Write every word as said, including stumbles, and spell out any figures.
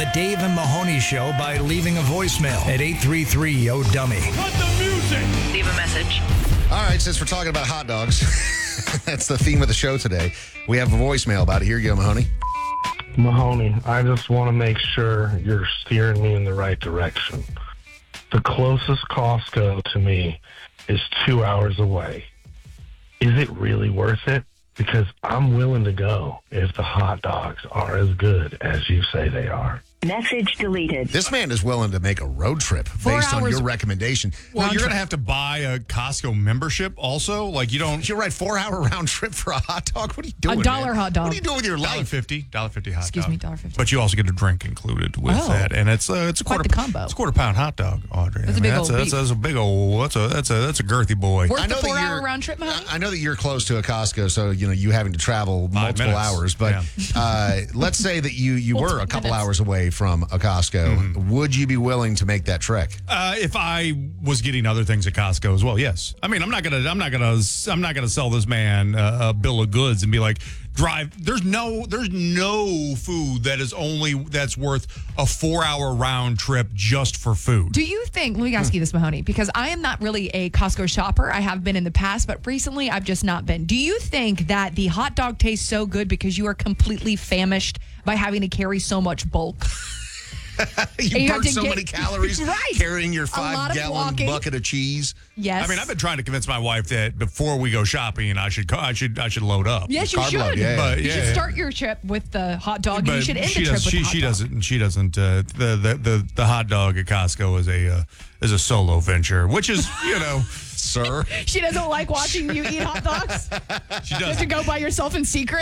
the Dave and Mahoney Show by leaving a voicemail at eight three three, yo dummy. Cut the music! Leave a message. All right, since we're talking about hot dogs, that's the theme of the show today. We have a voicemail about it. Here you go, Mahoney. Mahoney, I just want to make sure you're steering me in the right direction. The closest Costco to me is two hours away. Is it really worth it? Because I'm willing to go if the hot dogs are as good as you say they are. Message deleted. This man is willing to make a road trip Four based on hours- your recommendation. Well, Round you're trip. going to have to buy a Costco membership also. Like, you don't... You're right, four-hour round trip for a hot dog? What are you doing, A dollar man? hot dog. What are you doing with your one dollar life? fifty, one dollar fifty hot Excuse dog. me, one dollar fifty. But you also get a drink included with Oh. that, and it's uh, it's a Quite quarter the combo. It's a quarter pound hot dog, Audrey. That's I a mean, big that's, old that's, beef. that's a big old that's a that's a that's a girthy boy. Worth I the know that four-hour you're- round trip, Mahoney? I I know that you're close to a Costco, so you know you having to travel multiple minutes. hours. But uh, let's say that you you were Multiple a couple minutes. hours away from a Costco. Would you be willing to make that trek? Uh, if I was getting other things at Costco as well, yes. I mean, I'm not gonna, I'm not gonna, I'm not gonna sell this man uh, a bill of goods and be like, drive. There's no, there's no food that is only that's worth a four-hour round trip just for food. Do you think, let me ask you this, Mahoney, because I am not really a Costco shopper. I have been in the past, but recently I've just not been. Do you think that the hot dog tastes so good because you are completely famished by having to carry so much bulk? you you have burn to so get- many calories Right. carrying your A lot of five-gallon walking. bucket of cheese. Yes. I mean, I've been trying to convince my wife that before we go shopping, I should, co- I should, I should load up. Yes, you Carb should. load, yeah, yeah. But, You yeah, should yeah. start your trip with the hot dog, and But you should end she the trip does, with she, the hot she dog. doesn't. She doesn't. Uh, the, the the the hot dog at Costco is a uh, is a solo venture, which is you know Sir? She doesn't like watching you eat hot dogs. she You does. have to go by yourself in secret.